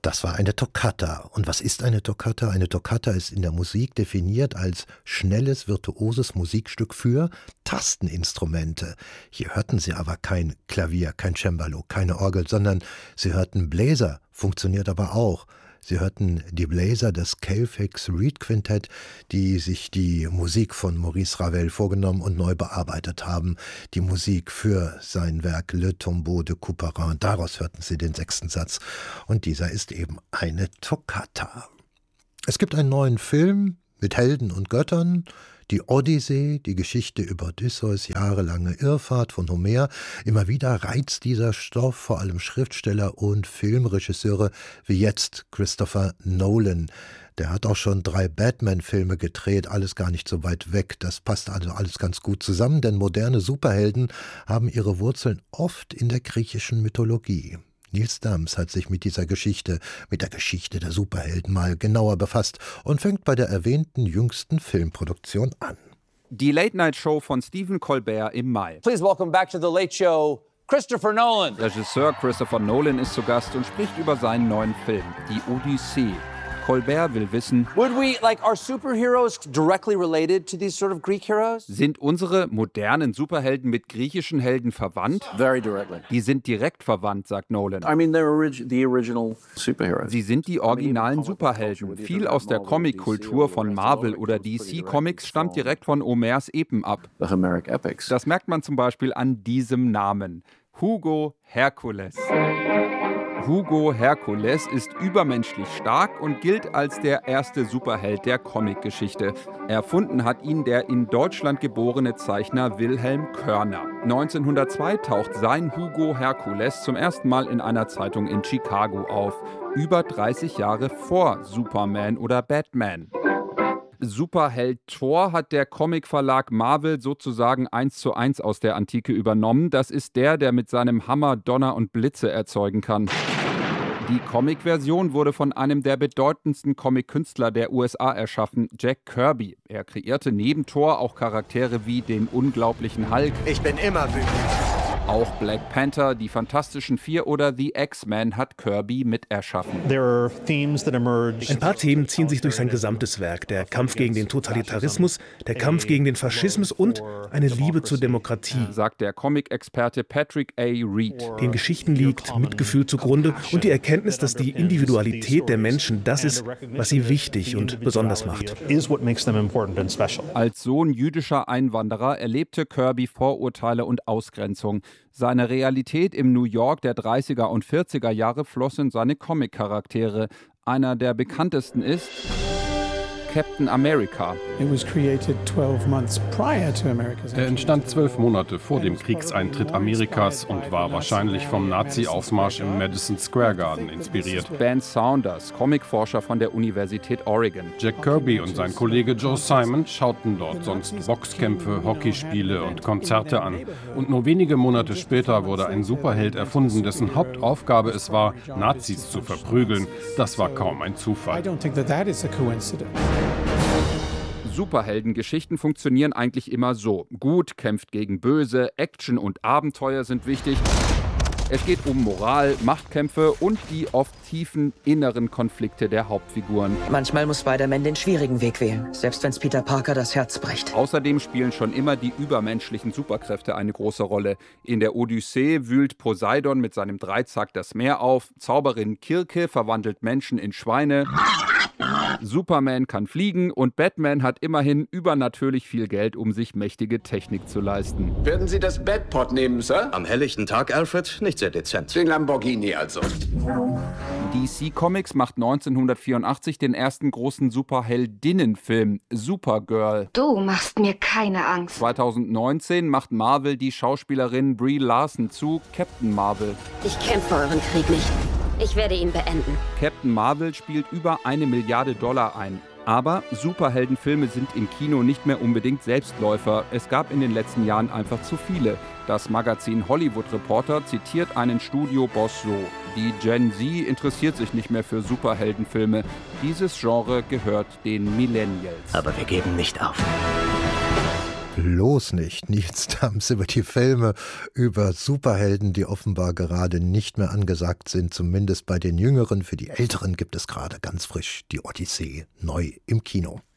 Das war eine Toccata. Und was ist eine Toccata? Eine Toccata ist in der Musik definiert als schnelles, virtuoses Musikstück für Tasteninstrumente. Hier hörten Sie aber kein Klavier, kein Cembalo, keine Orgel, sondern Sie hörten Bläser, funktioniert aber auch. Sie hörten die Bläser des Celfix Reed Quintett, die sich die Musik von Maurice Ravel vorgenommen und neu bearbeitet haben. Die Musik für sein Werk Le Tombeau de Couperin. Daraus hörten Sie den 6. Satz. Und dieser ist eben eine Toccata. Es gibt einen neuen Film mit Helden und Göttern. Die Odyssee, die Geschichte über Odysseus jahrelange Irrfahrt von Homer. Immer wieder reizt dieser Stoff vor allem Schriftsteller und Filmregisseure wie jetzt Christopher Nolan. Der hat auch schon 3 Batman-Filme gedreht, alles gar nicht so weit weg. Das passt also alles ganz gut zusammen, denn moderne Superhelden haben ihre Wurzeln oft in der griechischen Mythologie. Niels Dams hat sich mit dieser Geschichte, mit der Geschichte der Superhelden mal genauer befasst und fängt bei der erwähnten jüngsten Filmproduktion an. Die Late-Night-Show von Stephen Colbert im Mai. Please welcome back to the Late Show, Christopher Nolan. Regisseur Christopher Nolan ist zu Gast und spricht über seinen neuen Film, die Odyssee. Colbert will wissen, are superheroes directly related to these sort of Greek heroes? Sind unsere modernen Superhelden mit griechischen Helden verwandt? Very directly. Die sind direkt verwandt, sagt Nolan. I mean, they're the original superheroes. Sie sind die originalen Superhelden. Viel aus der Comic-Kultur von Marvel oder DC Comics stammt direkt von Homers Epen ab. The Homeric Epics. Das merkt man zum Beispiel an diesem Namen. Hugo Hercules. Hugo Hercules ist übermenschlich stark und gilt als der erste Superheld der Comicgeschichte. Erfunden hat ihn der in Deutschland geborene Zeichner Wilhelm Körner. 1902 taucht sein Hugo Hercules zum ersten Mal in einer Zeitung in Chicago auf. Über 30 Jahre vor Superman oder Batman. Superheld Thor hat der Comicverlag Marvel sozusagen 1:1 aus der Antike übernommen. Das ist der mit seinem Hammer Donner und Blitze erzeugen kann. Die Comic-Version wurde von einem der bedeutendsten Comic-Künstler der USA erschaffen, Jack Kirby. Er kreierte neben Thor auch Charaktere wie den unglaublichen Hulk. Ich bin immer wütend. Auch Black Panther, die Fantastischen Vier oder The X-Men hat Kirby mit erschaffen. Ein paar Themen ziehen sich durch sein gesamtes Werk. Der Kampf gegen den Totalitarismus, der Kampf gegen den Faschismus und eine Liebe zur Demokratie, sagt der Comic-Experte Patrick A. Reed. Den Geschichten liegt Mitgefühl zugrunde und die Erkenntnis, dass die Individualität der Menschen das ist, was sie wichtig und besonders macht. Als Sohn jüdischer Einwanderer erlebte Kirby Vorurteile und Ausgrenzung. Seine Realität im New York der 30er und 40er Jahre floss in seine Comic-Charaktere. Einer der bekanntesten ist Captain America. Er entstand 12 Monate vor dem Kriegseintritt Amerikas und war wahrscheinlich vom Nazi-Aufmarsch im Madison Square Garden inspiriert. Ben Saunders, Comicforscher von der Universität Oregon. Jack Kirby und sein Kollege Joe Simon schauten dort sonst Boxkämpfe, Hockeyspiele und Konzerte an. Und nur wenige Monate später wurde ein Superheld erfunden, dessen Hauptaufgabe es war, Nazis zu verprügeln. Das war kaum ein Zufall. Superheldengeschichten funktionieren eigentlich immer so. Gut kämpft gegen Böse, Action und Abenteuer sind wichtig. Es geht um Moral, Machtkämpfe und die oft tiefen inneren Konflikte der Hauptfiguren. Manchmal muss Spider-Man den schwierigen Weg wählen, selbst wenn es Peter Parker das Herz bricht. Außerdem spielen schon immer die übermenschlichen Superkräfte eine große Rolle. In der Odyssee wühlt Poseidon mit seinem Dreizack das Meer auf, Zauberin Kirke verwandelt Menschen in Schweine, Superman kann fliegen und Batman hat immerhin übernatürlich viel Geld, um sich mächtige Technik zu leisten. Werden Sie das Batpod nehmen, Sir? Am helllichten Tag, Alfred, nicht sehr dezent. Den Lamborghini also. DC Comics macht 1984 den ersten großen Superheldinnenfilm, Supergirl. Du machst mir keine Angst. 2019 macht Marvel die Schauspielerin Brie Larson zu Captain Marvel. Ich kämpfe euren Krieg nicht. Ich werde ihn beenden. Captain Marvel spielt über $1 Milliarde ein. Aber Superheldenfilme sind im Kino nicht mehr unbedingt Selbstläufer. Es gab in den letzten Jahren einfach zu viele. Das Magazin Hollywood Reporter zitiert einen Studioboss so: Die Gen Z interessiert sich nicht mehr für Superheldenfilme. Dieses Genre gehört den Millennials. Aber wir geben nicht auf. Bloß nicht. Nils Dams über die Filme, über Superhelden, die offenbar gerade nicht mehr angesagt sind, zumindest bei den Jüngeren. Für die Älteren gibt es gerade ganz frisch die Odyssee neu im Kino.